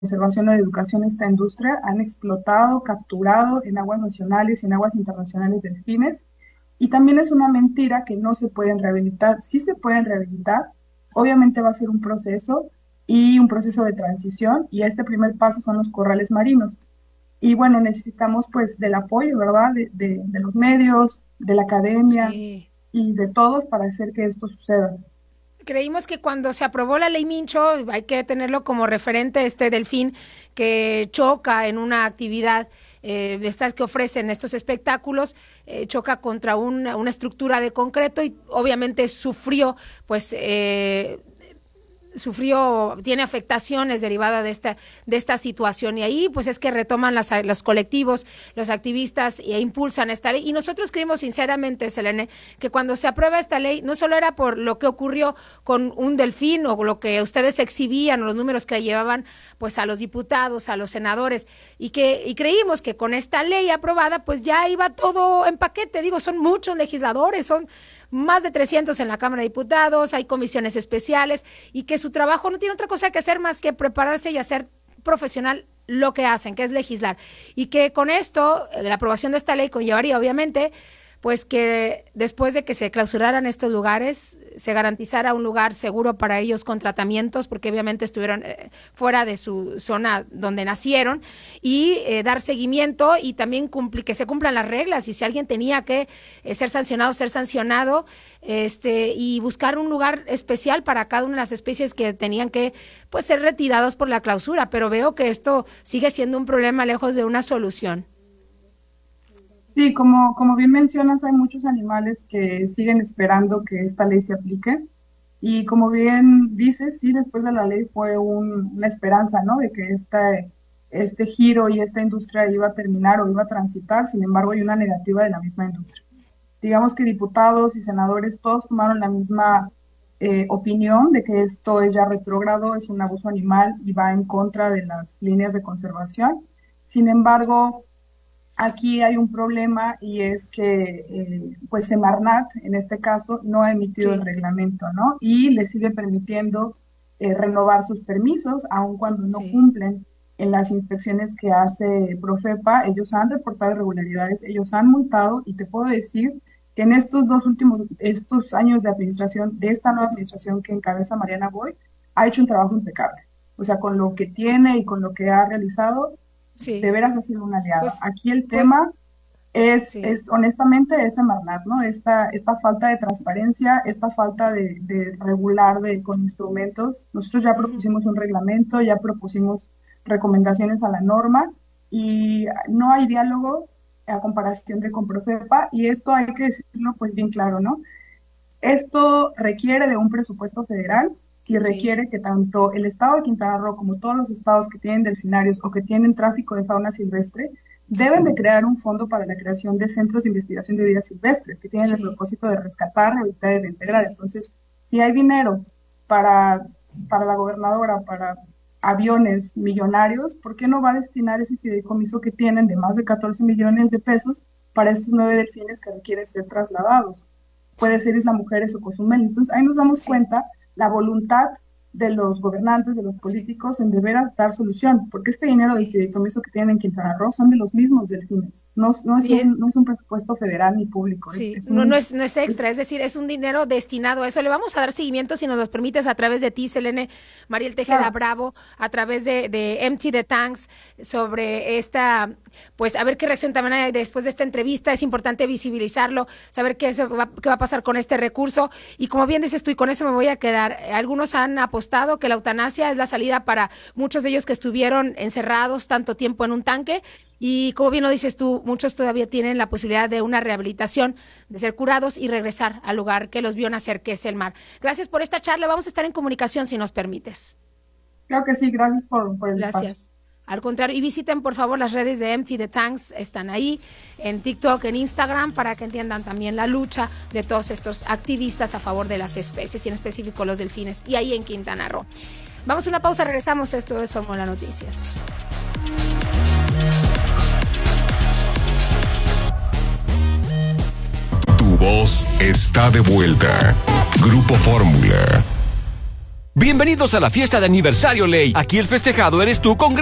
conservación o de educación esta industria, han explotado, capturado en aguas nacionales y en aguas internacionales delfines. Y también es una mentira que no se pueden rehabilitar. Sí se pueden rehabilitar, obviamente va a ser un proceso y un proceso de transición, y este primer paso son los corrales marinos. Y bueno, necesitamos pues del apoyo, ¿verdad? De los medios, de la academia Sí. y de todos para hacer que esto suceda. Creímos que cuando se aprobó la ley Mincho, hay que tenerlo como referente, este delfín que choca en una actividad de estas que ofrecen estos espectáculos, choca contra una estructura de concreto y obviamente pues tiene afectaciones derivadas de esta situación, y ahí pues es que retoman los colectivos, los activistas, e impulsan esta ley. Y nosotros creemos sinceramente, Selene, que cuando se aprueba esta ley no solo era por lo que ocurrió con un delfín o lo que ustedes exhibían o los números que llevaban pues a los diputados, a los senadores, y creímos que con esta ley aprobada pues ya iba todo en paquete. Digo, son muchos legisladores, son más de 300 en la Cámara de Diputados, hay comisiones especiales, y que su trabajo no tiene otra cosa que hacer más que prepararse y hacer profesional lo que hacen, que es legislar. Y que con esto, la aprobación de esta ley conllevaría, obviamente, pues que después de que se clausuraran estos lugares, se garantizara un lugar seguro para ellos con tratamientos, porque obviamente estuvieron fuera de su zona donde nacieron, y dar seguimiento y también que se cumplan las reglas, y si alguien tenía que ser sancionado, y buscar un lugar especial para cada una de las especies que tenían que pues ser retirados por la clausura. Pero veo que esto sigue siendo un problema lejos de una solución. Sí, como bien mencionas, hay muchos animales que siguen esperando que esta ley se aplique. Y como bien dices, sí, después de la ley fue una esperanza, ¿no? De que este giro y esta industria iba a terminar o iba a transitar. Sin embargo, hay una negativa de la misma industria. Digamos que diputados y senadores todos tomaron la misma opinión de que esto es ya retrógrado, es un abuso animal y va en contra de las líneas de conservación. Sin embargo, aquí hay un problema, y es que pues Semarnat en este caso no ha emitido el Sí, reglamento, ¿no? Y le sigue permitiendo renovar sus permisos, aun cuando no sí. cumplen en las inspecciones que hace Profepa. Ellos han reportado irregularidades, ellos han multado, y te puedo decir que en estos años de administración, de esta nueva administración que encabeza Mariana Boy, ha hecho un trabajo impecable. O sea, con lo que tiene y con lo que ha realizado, de Sí, veras ha sido una aliada. pues, Aquí el pues, tema sí. honestamente, es Semarnat, ¿no? Esta falta de transparencia, esta falta de regular con instrumentos. Nosotros ya Ujú. propusimos un reglamento, ya propusimos recomendaciones a la norma, y no hay diálogo a comparación de con Profepa, y esto hay que decirlo pues bien claro, ¿no? Esto requiere de un presupuesto federal, y Sí, requiere que tanto el estado de Quintana Roo como todos los estados que tienen delfinarios o que tienen tráfico de fauna silvestre deben de crear un fondo para la creación de centros de investigación de vida silvestre que tienen el sí, propósito de rescatar, rehabilitar y reintegrar. sí. Entonces, si hay dinero para, para la gobernadora, para aviones millonarios, ¿por qué no va a destinar ese fideicomiso que tienen de más de 14 millones de pesos para estos 9 delfines que requieren ser trasladados? Puede Sí, ser Isla Mujeres o Cozumel. Entonces ahí nos damos sí, cuenta la voluntad de los gobernantes, de los sí, políticos, en de veras dar solución, porque este dinero del sí. fideicomiso que tienen en Quintana Roo son de los mismos delfines, Bien. no es un presupuesto federal ni público, Sí, no es extra, es decir, es un dinero destinado a eso. Le vamos a dar seguimiento, si nos lo permites, a través de ti, Selene Mariel Tejeda claro. Bravo, a través de Empty the Tanks, sobre pues a ver qué reacción también hay después de esta entrevista. Es importante visibilizarlo, saber qué va a pasar con este recurso. Y como bien dices tú, y con eso me voy a quedar, algunos han apostado que la eutanasia es la salida para muchos de ellos que estuvieron encerrados tanto tiempo en un tanque. Y como bien lo dices tú, muchos todavía tienen la posibilidad de una rehabilitación, de ser curados y regresar al lugar que los vio nacer, que es el mar. Gracias por esta charla. Vamos a estar en comunicación si nos permites. Creo que sí, gracias por el espacio. Gracias. Al contrario, y visiten por favor las redes de Empty the Tanks, están ahí en TikTok, en Instagram, para que entiendan también la lucha de todos estos activistas a favor de las especies, y en específico los delfines, y ahí en Quintana Roo. Vamos a una pausa, regresamos. Esto es Fórmula Noticias. Tu voz está de vuelta. Grupo Fórmula. Bienvenidos a la fiesta de aniversario Ley. Aquí el festejado eres tú con